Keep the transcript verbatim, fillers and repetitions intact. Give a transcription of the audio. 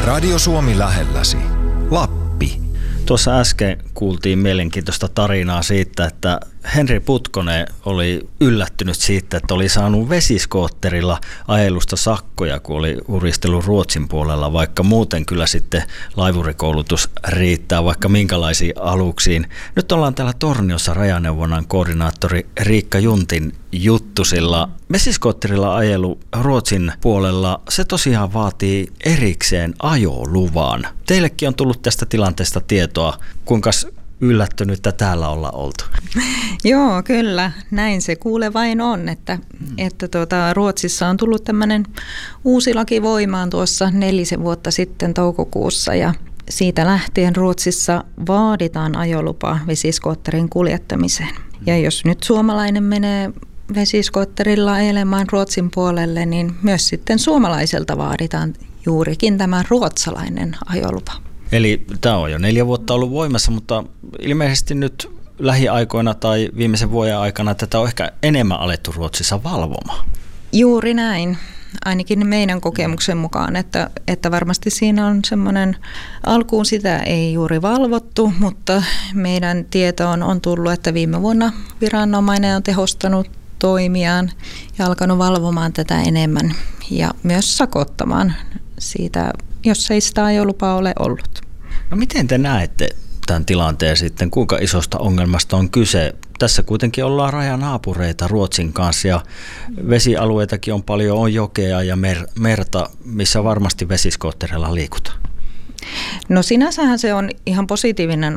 Radio Suomi lähelläsi. Lappi. Tuossa äsken kuultiin mielenkiintoista tarinaa siitä, että Henri Putkonen oli yllättynyt siitä, että oli saanut vesiskootterilla ajelusta sakkoja, kun oli uristellut Ruotsin puolella, vaikka muuten kyllä sitten laivurikoulutus riittää vaikka minkälaisiin aluksiin. Nyt ollaan täällä Torniossa rajaneuvonnan koordinaattori Riikka Juntin juttusilla. Vesiskootterilla ajelu Ruotsin puolella, se tosiaan vaatii erikseen ajoluvan. Teillekin on tullut tästä tilanteesta tietoa, kuinka yllättynyttä täällä olla oltu. Joo, kyllä. Näin se kuule vain on, että, hmm. että tuota, Ruotsissa on tullut tämmöinen uusi laki voimaan tuossa nelisen vuotta sitten toukokuussa ja siitä lähtien Ruotsissa vaaditaan ajolupa vesiskootterin kuljettamiseen. Ja jos nyt suomalainen menee vesiskootterilla ajelemaan Ruotsin puolelle, niin myös sitten suomalaiselta vaaditaan juurikin tämä ruotsalainen ajolupa. Eli tämä on jo neljä vuotta ollut voimassa, mutta ilmeisesti nyt lähiaikoina tai viimeisen vuoden aikana tätä on ehkä enemmän alettu Ruotsissa valvomaan. Juuri näin. Ainakin meidän kokemuksen mukaan, että, että varmasti siinä on semmoinen, alkuun sitä ei juuri valvottu, mutta meidän tietoon on tullut, että viime vuonna viranomainen on tehostanut toimiaan ja alkanut valvomaan tätä enemmän ja myös sakottamaan siitä, jos ei sitä ajolupaa ole ollut. No miten te näette tämän tilanteen sitten, kuinka isosta ongelmasta on kyse? Tässä kuitenkin ollaan rajanaapureita Ruotsin kanssa ja vesialueitakin on paljon, on jokea ja mer- merta, missä varmasti vesiskootterilla liikutaan. No sinänsähän se on ihan positiivinen